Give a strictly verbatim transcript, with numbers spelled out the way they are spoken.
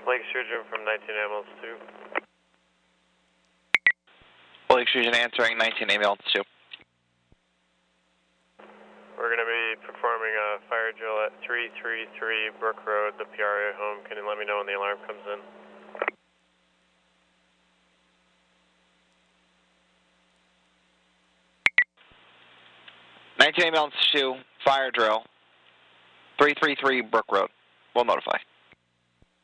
Lake Sturgeon from nineteen ambulance two. Lake Sturgeon answering nineteen ambulance two. We're going to be performing a fire drill at three three three Brook Road, the P R A home. Can you let me know when the alarm comes in? nineteen ambulance two, fire drill, three three three Brook Road. We'll notify.